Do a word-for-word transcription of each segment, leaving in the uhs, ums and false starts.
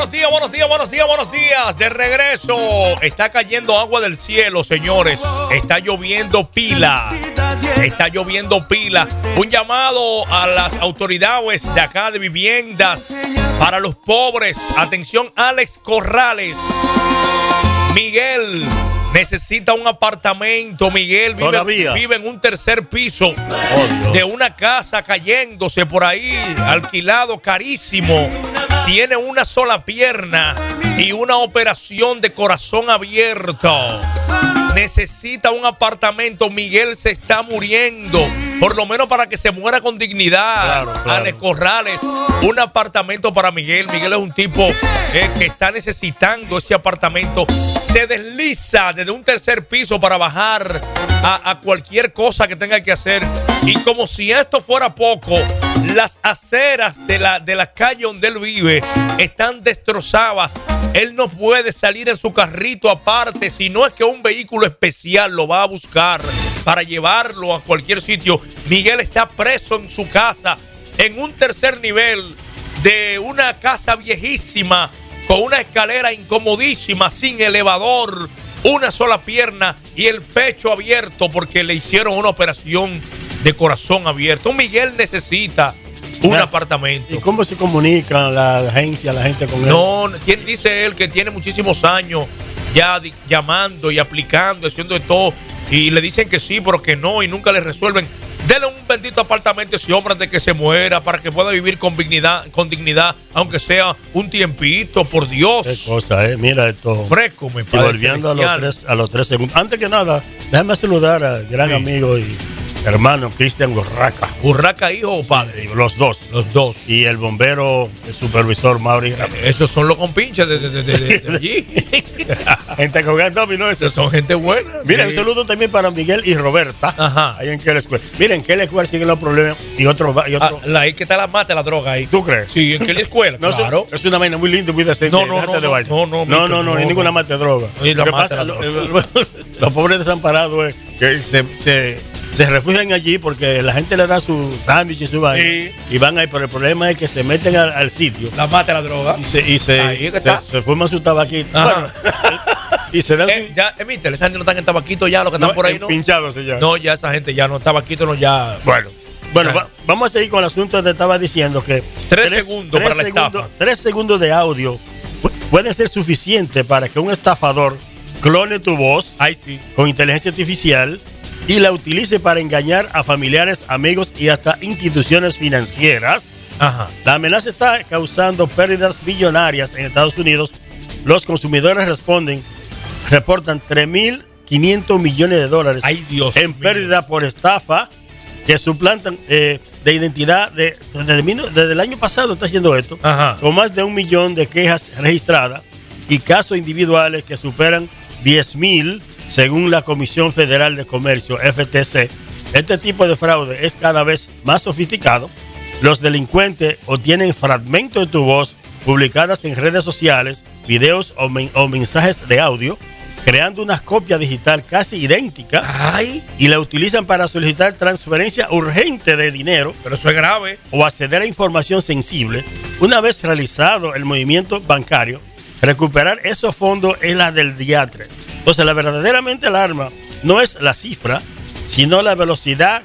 buenos días, buenos días, buenos días, buenos días. De regreso. Está cayendo agua del cielo, señores. Está lloviendo pila. Está lloviendo pila. Un llamado a las autoridades de acá de viviendas para los pobres. Atención, Alex Corrales. Miguel necesita un apartamento. Miguel vive, vive en un tercer piso oh, de una casa cayéndose por ahí, alquilado carísimo. Tiene una sola pierna y una operación de corazón abierto. Necesita un apartamento. Miguel se está muriendo. Por lo menos para que se muera con dignidad. Claro, claro. Alex Corrales, un apartamento para Miguel. Miguel es un tipo eh, que está necesitando ese apartamento. Se desliza desde un tercer piso para bajar a, a cualquier cosa que tenga que hacer. Y como si esto fuera poco, las aceras de la, de la calle donde él vive están destrozadas. Él no puede salir en su carrito aparte, si no es que un vehículo especial lo va a buscar para llevarlo a cualquier sitio. Miguel está preso en su casa, en un tercer nivel de una casa viejísima, con una escalera incomodísima, sin elevador, una sola pierna y el pecho abierto porque le hicieron una operación de corazón abierto. Miguel necesita un ya, apartamento. ¿Y cómo se comunica la agencia, la gente con él? No, dice él que tiene muchísimos años ya di, llamando y aplicando, haciendo de todo, y le dicen que sí, pero que no, y nunca le resuelven. Denle un bendito apartamento a ese hombre antes de que se muera, para que pueda vivir con dignidad, con dignidad, aunque sea un tiempito, por Dios. Qué cosa, eh. Mira esto. Fresco, me parece. Y volviendo a los, tres, a los tres segundos. Antes que nada, déjame saludar al gran sí. amigo y hermano Cristian Urraca. ¿Urraca hijo o padre? Sí, los dos. Los dos. Y el bombero, el supervisor Mauri. Eh, esos son los compinches de, de, de, de, de allí. Gente con gran dominó, eso. Son gente buena. Miren, sí. un saludo también para Miguel y Roberta. Ajá. Ahí en Kelly Square. Miren, Kelly Square siguen los problemas. Y otro. Y otro. Ah, la ahí que está la mata, la droga ahí. ¿Tú crees? Sí, en Kelly Square. No, claro. Es una vaina muy linda, muy decente. No, no, no. De baile. No, no, no, no, no, no, ni ninguna mata de droga. Y la ¿Qué mata pasa? la droga. Los, los pobres desamparados, eh, que se. se Se refugian allí porque la gente le da su sándwich y su vaina sí. Y van ahí, pero el problema es que se meten al, al sitio. La mata la droga. Y se, y se, se, se fuman su tabaquito. Bueno, y se dan eh, su... ya, emite, esa gente no están en tabaquito ya, los que están no, por ahí, ¿no? Pinchados ya. No, ya esa gente ya no, tabaquito no ya. Bueno, bueno, va, vamos a seguir con el asunto que te estaba diciendo que tres, tres segundos tres para la segundos, estafa. Tres segundos de audio pueden ser suficientes para que un estafador clone tu voz Ay, sí. con inteligencia artificial y la utilice para engañar a familiares, amigos y hasta instituciones financieras. Ajá. La amenaza está causando pérdidas billonarias en Estados Unidos. Los consumidores responden, reportan tres mil quinientos millones de dólares Ay, Dios en mío. pérdida por estafa que suplantan eh, de identidad de, desde, desde el año pasado está haciendo esto. Ajá. Con más de un millón de quejas registradas y casos individuales que superan diez mil según la Comisión Federal de Comercio, F T C. Este tipo de fraude es cada vez más sofisticado. Los delincuentes obtienen fragmentos de tu voz publicadas en redes sociales, videos o, men- o mensajes de audio, creando una copia digital casi idéntica. Ay. Y la utilizan para solicitar transferencia urgente de dinero. Pero eso es grave. O acceder a información sensible. Una vez realizado el movimiento bancario, recuperar esos fondos es la del diatre. Entonces, la verdaderamente alarma no es la cifra, sino la velocidad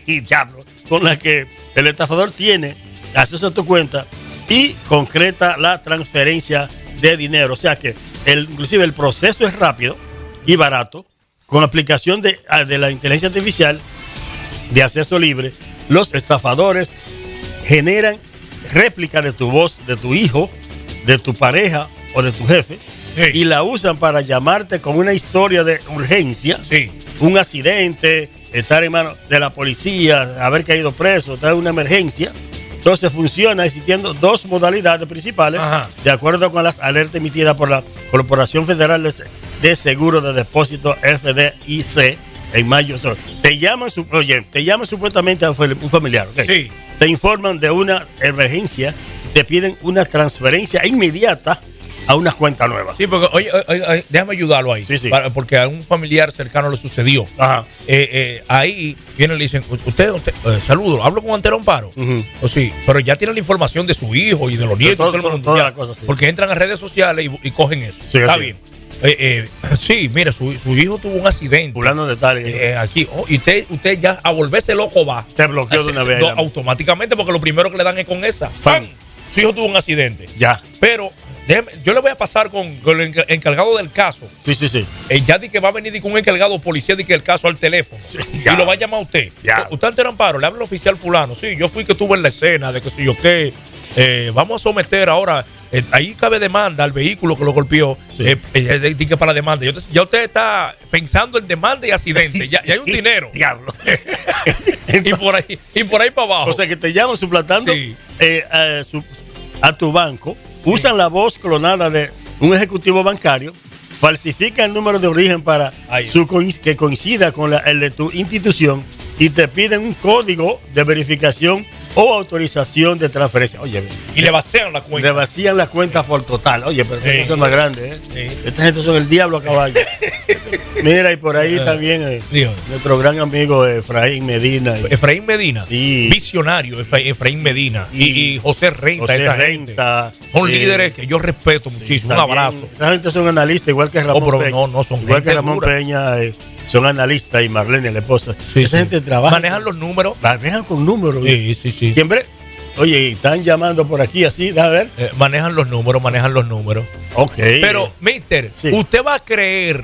con la que el estafador tiene acceso a tu cuenta y concreta la transferencia de dinero. O sea que, el, inclusive, el proceso es rápido y barato. Con la aplicación de, de la inteligencia artificial de acceso libre, los estafadores generan réplica de tu voz, de tu hijo, de tu pareja o de tu jefe. Sí. Y la usan para llamarte con una historia de urgencia, sí. Un accidente, estar en manos de la policía, haber caído preso, estar en una emergencia. Entonces funciona existiendo dos modalidades principales. Ajá. De acuerdo con las alertas emitidas por la Corporación Federal de, de Seguro de Depósito F D I C en mayo. Te llaman, oye, te llaman supuestamente a un familiar, ¿okay? Sí. Te informan de una emergencia, te piden una transferencia inmediata a unas cuentas nuevas. Sí, porque, oye, oye, oye, déjame ayudarlo ahí. Sí, sí. Para, porque a un familiar cercano le sucedió. Ajá. Eh, eh, ahí vienen y le dicen, usted, usted eh, saludo, hablo con Antero Amparo. Uh-huh. O sí, pero ya tienen la información de su hijo y de los nietos. Todo, todo, todo, todo, toda ya, la cosa, sí. Porque entran a redes sociales y, y cogen eso. Sí, Está sí. bien. Eh, eh, sí, mire, su, su hijo tuvo un accidente. Fulano de tal. Eh, aquí, oh, y usted, usted ya a volverse loco va. Te bloqueó de una vez. No, automáticamente, porque lo primero que le dan es con esa. ¡Pam! Su hijo tuvo un accidente. Ya. Pero déjeme, yo le voy a pasar con, con el encargado del caso. Sí, sí, sí. Eh, ya di que va a venir con un encargado policía de que el caso al teléfono. Sí, y lo va a llamar a usted. Ya. Usted ante el amparo, le habla al oficial fulano. Sí, yo fui que estuve en la escena de que si yo qué. Eh, vamos a someter ahora. Eh, ahí cabe demanda al vehículo que lo golpeó. Sí. Eh, eh, de, de que para demanda. Yo te, ya usted está pensando en demanda y accidente. Ya, ya hay un dinero. Diablo. y por ahí, y por ahí para abajo. O sea que te llaman suplantando Sí. eh, a, su- a tu banco, usan la voz clonada de un ejecutivo bancario, falsifican el número de origen para Ahí. su coinc- que coincida con la- el de tu institución y te piden un código de verificación o autorización de transferencia. Oye, y le vacían la cuenta. le vacían las cuentas por total. Oye, pero Sí. eso es más grande, ¿eh? Sí. Esta gente son el diablo a caballo. Mira, y por ahí también eh, Dígame. nuestro gran amigo Efraín Medina. y- Efraín Medina, Sí. visionario Efra- Efraín Medina y, Y y José Renta, José esa Renta, gente. Son eh, líderes que yo respeto muchísimo. Un También, abrazo. Esa gente son analistas, igual que Ramón Oh, pero Peña. no, no, son igual gente que Ramón dura. Peña, eh, son analistas y Marlene, la esposa. Sí, Esa sí. gente trabaja. Manejan los números. Manejan con números. Sí, sí, sí. Siempre. Oye, y están llamando por aquí así, déjame ver. Eh, manejan los números, manejan los números. Ok. Pero, mister, Sí. usted va a creer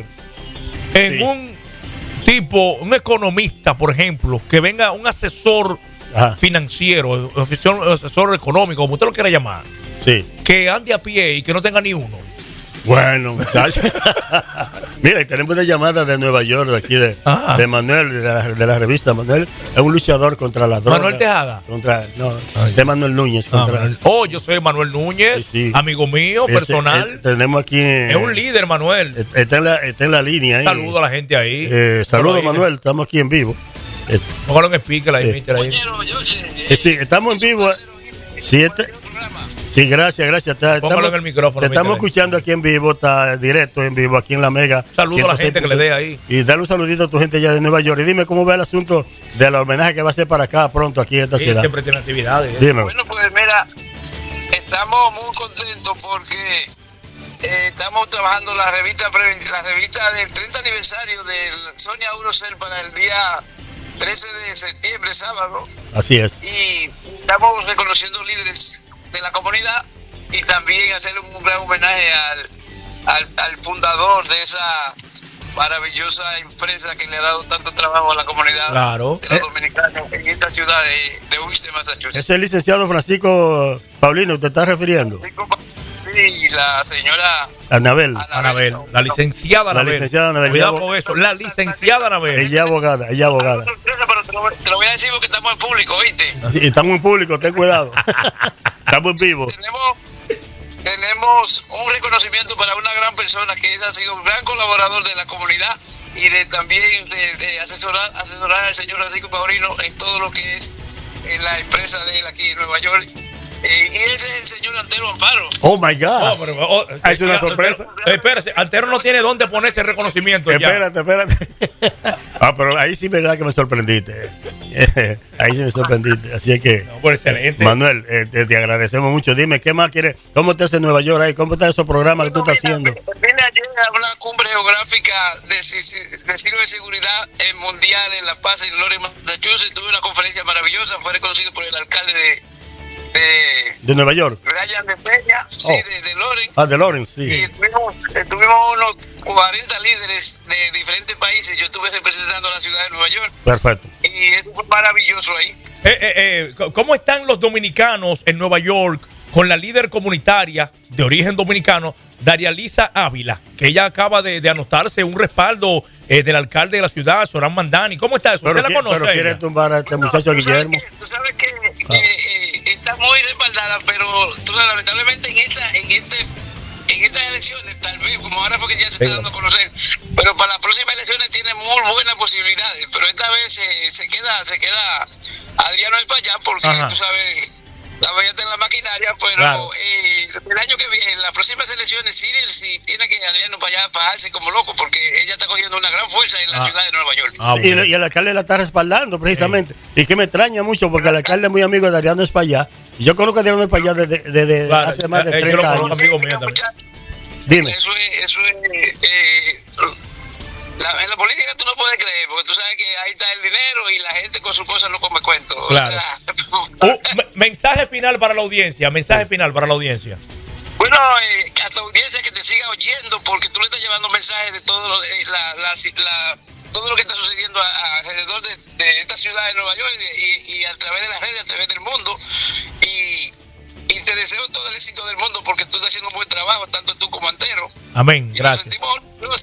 en Sí. un tipo, un economista, por ejemplo, que venga un asesor Ajá, financiero, asesor, asesor económico, como usted lo quiera llamar, sí. que ande a pie y que no tenga ni uno. Bueno, muchachos. Mira, y tenemos una llamada de Nueva York, de aquí de, Ajá. de Manuel, de la, de la revista. Manuel es un luchador contra la droga. Manuel Tejada. Contra, no, Ay. de Manuel Núñez. Ah, Contra, Manuel. Oh, yo soy Manuel Núñez, Sí, sí. amigo mío, Ese, personal. eh, tenemos aquí. eh, es un líder, Manuel. Está en la, está en la línea. ahí. Saludo a la gente ahí. Eh, saludos, Solo ahí, Manuel. Estamos aquí en vivo. Eh, Póngalo en speaker ahí, Sí. mister, ahí. eh, sí, estamos en vivo. Sí, este- sí, gracias, gracias. Está- Póngalo estamos, en el micrófono, te estamos mister. escuchando aquí en vivo, está directo en vivo, aquí en la Mega. Saludo a la ciento seis gente que le dé ahí. Y dale un saludito a tu gente ya de Nueva York. Y dime cómo va el asunto del homenaje que va a ser para acá pronto, aquí en esta Sí, ciudad. siempre tiene actividades. ¿eh? Dime. Bueno, pues mira, estamos muy contentos porque eh, estamos trabajando la revista pre- la revista del treinta aniversario del Sonia Eurocell para el día trece de septiembre, sábado, Así es. y estamos reconociendo líderes de la comunidad y también hacer un gran homenaje al, al, al fundador de esa maravillosa empresa que le ha dado tanto trabajo a la comunidad Claro. de los Eh. dominicanos en esta ciudad de, de Worcester, Massachusetts. Es el licenciado Francisco Paulino, ¿te estás refiriendo? Sí, la señora Anabel. Anabel, la licenciada La Anabel. licenciada Anabel. Cuidado Ya- con eso, la licenciada Anabel. Ella es abogada, ella es abogada. Pero te lo, voy- te lo voy a decir porque estamos en público, ¿viste? Sí, estamos en público, ten cuidado. Estamos en vivo. Tenemos, tenemos un reconocimiento para una gran persona que ha sido un gran colaborador de la comunidad y de también de, de asesorar, asesorar al señor Enrico Paulino en todo lo que es en la empresa de él aquí en Nueva York. Eh, y ese es el señor Antero Amparo. Oh my God. Oh, pero, oh, Ah, es una eh, sorpresa. eh, espérate, Antero no tiene dónde ponerse el reconocimiento. ya. Espérate, espérate. Ah, pero ahí sí, verdad que me sorprendiste. Ahí sí me sorprendiste. Así es que, No, pues excelente. Manuel, eh, te, te agradecemos mucho. Dime, ¿qué más quieres? ¿Cómo te hace Nueva York ahí? ¿Cómo están esos programas que tú estás haciendo? Vine ayer a una cumbre geográfica de, ci- ci- de ciberseguridad eh, mundial en La Paz, en Lawrence, Massachusetts. Tuve una conferencia maravillosa. Fue reconocido por el alcalde de, de ¿De Nueva York? Brian de Peña, sí, Oh. de, de Lawrence. Ah, de Lawrence, Y sí. tuvimos, eh, tuvimos unos cuarenta líderes de diferentes países. Yo estuve representando a la ciudad de Nueva York Perfecto. y eso fue maravilloso ahí. Eh, eh, eh, ¿Cómo están los dominicanos en Nueva York con la líder comunitaria de origen dominicano, Daria Lisa Ávila, que ella acaba de, de anotarse un respaldo eh, del alcalde de la ciudad, Során Mandani? ¿Cómo está eso? Pero, ¿Usted la qui- conoce? pero a ella? quiere tumbar a este muchacho ¿Tú sabes Guillermo. que- Tú sabes que eh, eh, está muy respaldada, pero tú, sabes, lamentablemente en esa, en este, en estas elecciones, tal vez, como ahora fue que ya se está Venga. dando a conocer, pero para las próximas elecciones tiene muy buenas posibilidades, pero esta vez se, se queda, se queda Adriano España porque Ajá. tú sabes, la bella está en la maquinaria, pero Claro. eh, el año que viene, en las próximas elecciones vacaciones, Siri, si tiene que Adriano para allá fajarse como loco, porque ella está cogiendo una gran fuerza en la Ah. ciudad de Nueva York. Ah, y, bueno. y el alcalde la está respaldando precisamente. Y que me extraña mucho porque el alcalde es muy amigo de Adriano Espaillá. Y yo conozco a Adriano Espaillá desde, desde Claro, hace más de eh, yo lo treinta conozco, años. amigo mío también. Dime. Eso es, eso es, eh, la, en la política tú no puedes creer, porque tú sabes que ahí está el dinero y la gente con sus cosas no come cuento. Claro. O sea, Uh, me- mensaje final para la audiencia, mensaje final para la audiencia. bueno, eh, a tu audiencia que te siga oyendo, porque tú le estás llevando mensajes de todo lo, eh, la, la, la, todo lo que está sucediendo a, a alrededor de, de esta ciudad de Nueva York y, y a través de las redes, a través del mundo. Y, y te deseo todo el éxito del mundo porque tú estás haciendo un buen trabajo, tanto tú como Antero. Amén, Y gracias. Nos sentimos,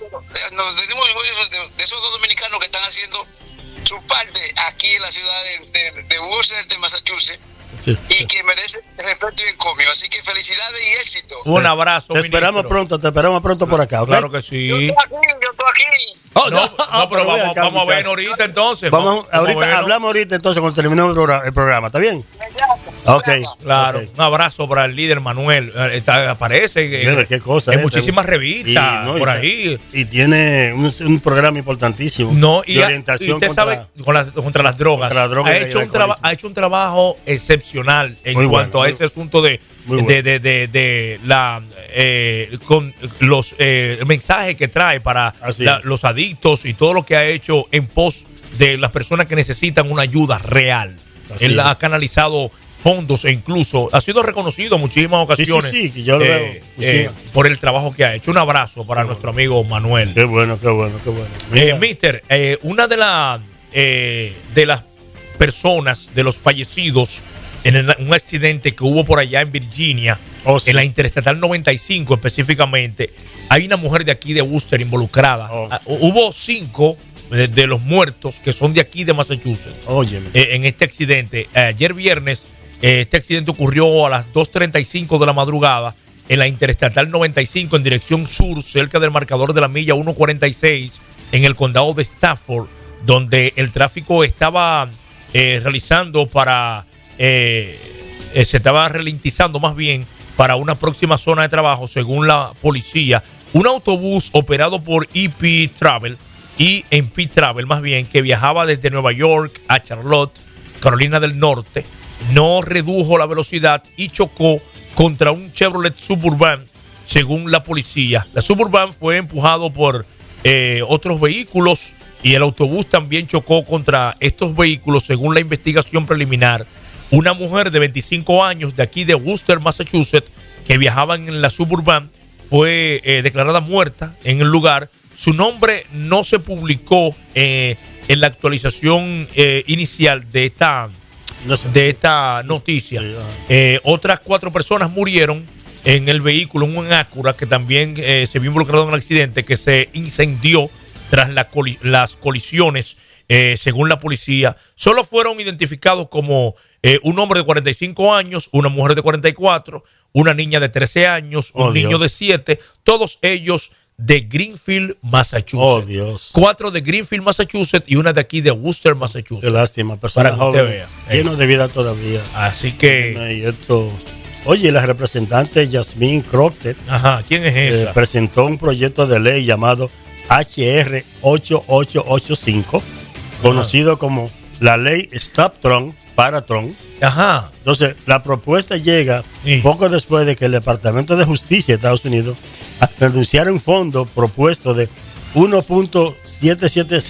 nos sentimos orgullosos de, de esos dos dominicanos que están haciendo su parte aquí en la ciudad de, de, de Worcester, de Massachusetts, Sí. y que merece respeto y encomio. Así que felicidades y éxito. Un abrazo, Te esperamos ministro. pronto, te esperamos pronto por acá, ¿ok? Claro que Yo sí. estoy aquí, yo estoy aquí. Oh, No, ah, no, pero ven vamos, acá, vamos a ver muchacho. ahorita entonces. Vamos, a ahorita, vernos. hablamos ahorita entonces cuando terminemos el programa, el programa, ¿está bien? Me llama, Ok. me llama. Claro, Ok. un abrazo para el líder Manuel. Eh, está- aparece en, Mira, qué cosa, en eh, muchísimas y- revistas no, y- por ahí. Y tiene un, un programa importantísimo No, y, de ha- orientación y usted contra, sabe, con las- contra las drogas. contra las drogas ha, y el hecho un traba- alcoholismo. ha hecho un trabajo excepcional en Muy cuanto bueno, a muy- ese asunto de, muy de, bueno. de, de, de la eh, con los eh, mensajes que trae para Así la- es. los adictos y todo lo que ha hecho en pos de las personas que necesitan una ayuda real. Así Él es. ha canalizado fondos e incluso ha sido reconocido en muchísimas ocasiones sí, que yo lo veo. eh, Muchísimas. eh, por el trabajo que ha hecho. Un abrazo para nuestro amigo Manuel. Qué bueno, qué bueno, qué bueno. Eh, Mira, mister, eh, una de, la, eh, de las personas, de los fallecidos en el- un accidente que hubo por allá en Virginia, Oh, sí. en la Interestatal noventa y cinco específicamente, hay una mujer de aquí de Worcester involucrada. Oh. Ah, hubo cinco de, de los muertos que son de aquí de Massachusetts óyeme. eh, en este accidente. Eh, ayer viernes, eh, este accidente ocurrió a las dos treinta y cinco de la madrugada en la Interestatal noventa y cinco en dirección sur, cerca del marcador de la milla ciento cuarenta y seis en el condado de Stafford, donde el tráfico estaba eh, realizando para, eh, eh, se estaba ralentizando más bien para una próxima zona de trabajo, según la policía. Un autobús operado por E P Travel, y en P Travel más bien, que viajaba desde Nueva York a Charlotte, Carolina del Norte, no redujo la velocidad y chocó contra un Chevrolet Suburban, según la policía. La Suburban fue empujado por eh, otros vehículos y el autobús también chocó contra estos vehículos, según la investigación preliminar. Una mujer de veinticinco años de aquí de Worcester, Massachusetts, que viajaba en la Suburban, fue eh, declarada muerta en el lugar. Su nombre no se publicó eh, en la actualización eh, inicial de esta, No sé. de esta noticia. Sí, ajá. Eh, otras cuatro personas murieron en el vehículo, en un Acura que también eh, se vio involucrado en el accidente, que se incendió tras la coli- las colisiones, eh, según la policía. Solo fueron identificados como eh, un hombre de cuarenta y cinco años, una mujer de cuarenta y cuatro, una niña de trece años, un Oh, niño Dios. de siete, todos ellos de Greenfield, Massachusetts. Oh, Dios. Cuatro de Greenfield, Massachusetts y una de aquí de Worcester, Qué Massachusetts. lástima, personas Para que usted jóvenes, vea. llenos de vida todavía. Así que, Y esto, oye, la representante Yasmín Crockett ajá, ¿quién es eh, esa? presentó un proyecto de ley llamado H R ocho ocho ocho cinco, conocido como la ley Stop Trump para Trump. Ajá. Entonces, la propuesta llega Sí. poco después de que el Departamento de Justicia de Estados Unidos anunciara un fondo propuesto de uno punto setenta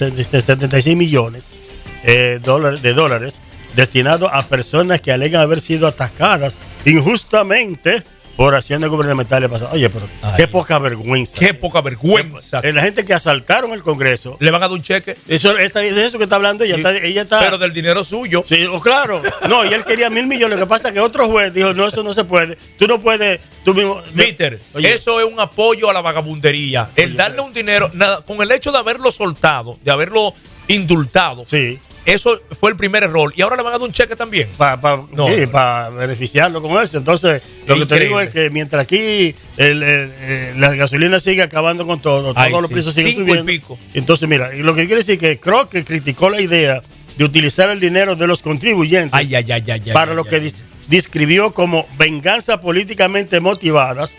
y seis millones eh, dólares, de dólares destinado a personas que alegan haber sido atacadas injustamente por acciones gubernamentales pasadas. Oye, pero Ay. qué poca vergüenza. Qué poca vergüenza. Eh, La gente que asaltaron el Congreso, Le van a dar un cheque, eso, esta, de eso que está hablando ella, Sí. está, ella está... pero del dinero suyo. Sí, o claro. No, y él quería mil millones. Lo que pasa es que otro juez dijo, no, eso no se puede. Tú no puedes, tú mismo... de- Mister, Oye, eso es un apoyo a la vagabundería. El Oye, darle pero- un dinero, nada, con el hecho de haberlo soltado, de haberlo indultado, Sí, eso fue el primer error. Y ahora le van a dar un cheque también. para pa, No, sí, no. pa beneficiarlo con eso. Entonces, lo que te Increíble. digo es que mientras aquí el, el, eh, la gasolina sigue acabando con todo, Ay, todos los sí, precios siguen cinco y subiendo. pico. Entonces, mira, y lo que quiere decir que creo que criticó la idea de utilizar el dinero de los contribuyentes Ay, ay, ay, ay, ay. para ay, lo ay, que ay. dis- describió como venganza políticamente motivadas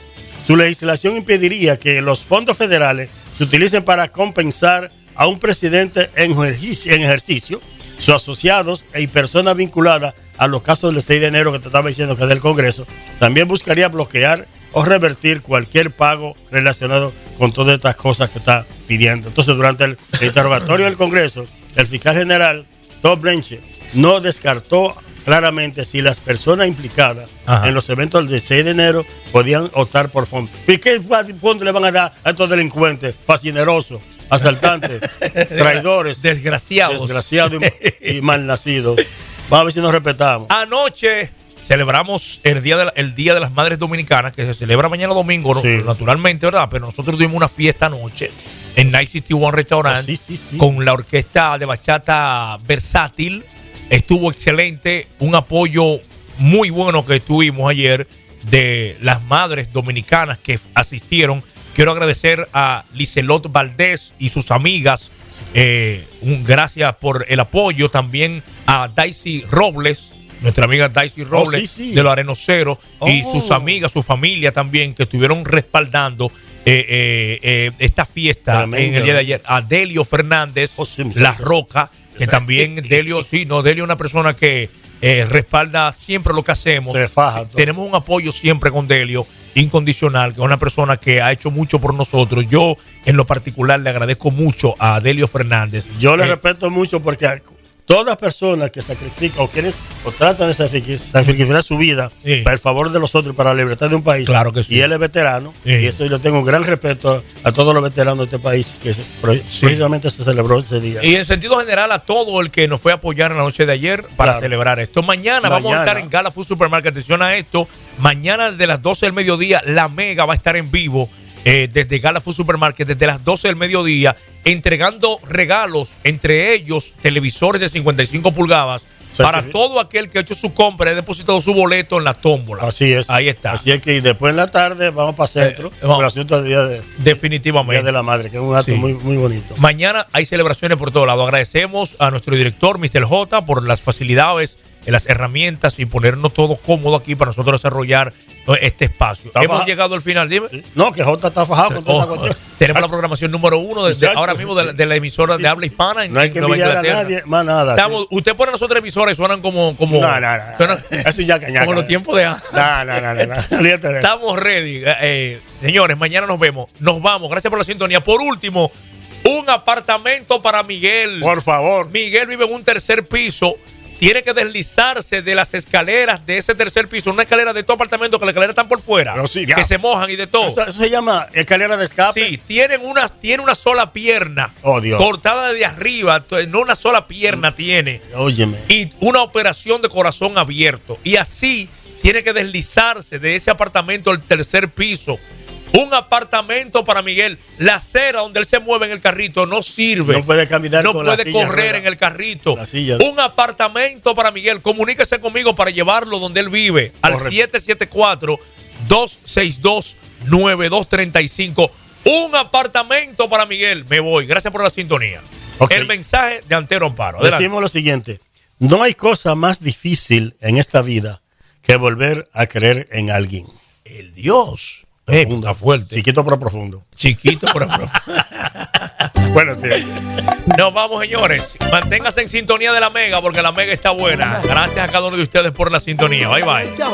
Su legislación impediría que los fondos federales se utilicen para compensar a un presidente en ejercicio, en ejercicio, sus asociados y personas vinculadas a los casos del seis de enero que te estaba diciendo que es del Congreso. También buscaría bloquear o revertir cualquier pago relacionado con todas estas cosas que está pidiendo. Entonces, durante el, el interrogatorio del Congreso, el fiscal general Todd Blanche no descartó claramente si las personas implicadas Ajá. en los eventos del seis de enero podían optar por fondos. ¿Y qué fondo le van a dar a estos delincuentes, fascinerosos, asaltantes, traidores, desgraciados, desgraciados y, y malnacidos? Vamos a ver si nos respetamos. Anoche celebramos el día, de la, el día de las Madres Dominicanas, que se celebra mañana domingo, sí. naturalmente, ¿verdad? Pero nosotros tuvimos una fiesta anoche en Night City One Restaurant oh, sí, sí, sí. con la orquesta de bachata versátil. Estuvo excelente, un apoyo muy bueno que tuvimos ayer de las madres dominicanas que asistieron. Quiero agradecer a Licelot Valdés y sus amigas. Eh, un, gracias por el apoyo. También a Daisy Robles, nuestra amiga Daisy Robles oh, sí, sí. de los Arenoceros, oh. y sus amigas, su familia también, que estuvieron respaldando eh, eh, eh, esta fiesta Tremendo. en el día de ayer. A Delio Fernández, oh, sí, La Roca, que también Delio, sí, no, Delio es una persona que eh, respalda siempre lo que hacemos. Se faja todo. Tenemos un apoyo siempre con Delio, incondicional, que es una persona que ha hecho mucho por nosotros. Yo, en lo particular, le agradezco mucho a Delio Fernández. Yo le eh, respeto mucho porque todas personas que sacrifican o quieren o tratan de sacrificar, sacrificar su vida sí. para el favor de los otros y para la libertad de un país. Claro que sí. Y él es veterano. Sí. Y eso yo tengo un gran respeto a todos los veteranos de este país que se, sí. precisamente se celebró ese día. Y en sentido general a todo el que nos fue a apoyar en la noche de ayer para claro. celebrar esto. Mañana, Mañana vamos a estar en Gala Food Supermarket. Atención a esto. Mañana de las doce del mediodía La Mega va a estar en vivo. Eh, desde Gala Food Supermarket, desde las doce del mediodía, entregando regalos, entre ellos televisores de cincuenta y cinco pulgadas, o sea, para que, todo aquel que ha hecho su compra y ha depositado su boleto en la tómbola. Así es. Ahí está. Así es que después en la tarde vamos para centro, eh, vamos, por el asunto del día de, definitivamente. Día de la Madre, que es un acto sí. muy, muy bonito. Mañana hay celebraciones por todos lados. Agradecemos a nuestro director, mister J, por las facilidades, las herramientas y ponernos todos cómodos aquí para nosotros desarrollar este espacio. Está Hemos faja. llegado al final, dime. Sí. No, que J está fajado con toda oh, esta cuestión. Tenemos la programación número uno de, de ahora mismo de la, de la emisora sí, de habla hispana en no hay que envidiar a nadie, más nada. Estamos, sí. Usted pone nosotros emisoras y suenan como como, no, no, no, suenan, eso ya cañaca, como los tiempos de antes. No, no, no, no, no. Estamos ready. Eh, señores, mañana nos vemos. Nos vamos. Gracias por la sintonía. Por último, un apartamento para Miguel. Por favor. Miguel vive en un tercer piso. Tiene que deslizarse de las escaleras de ese tercer piso, una escalera de todo apartamento que las escaleras están por fuera, sí, que se mojan y de todo. Eso, eso se llama escalera de escape. Sí, tienen una, tiene una sola pierna oh, Dios. cortada de arriba, no una sola pierna mm. tiene. Óyeme. Y una operación de corazón abierto. Y así tiene que deslizarse de ese apartamento al tercer piso. Un apartamento para Miguel. La acera donde él se mueve en el carrito no sirve. No puede caminar No con puede la silla correr rueda. en el carrito. La silla. Un apartamento para Miguel. Comuníquese conmigo para llevarlo donde él vive. Al siete siete cuatro, dos seis dos, nueve dos tres cinco. Un apartamento para Miguel. Me voy. Gracias por la sintonía. Okay. El mensaje de Antero Amparo. Adelante. Decimos lo siguiente. No hay cosa más difícil en esta vida que volver a creer en alguien. El Dios. Eh, está fuerte. Chiquito pero profundo. Chiquito pero profundo. Buenos días. Nos vamos, señores. Manténgase en sintonía de la Mega porque la Mega está buena. Gracias a cada uno de ustedes por la sintonía. Bye, bye.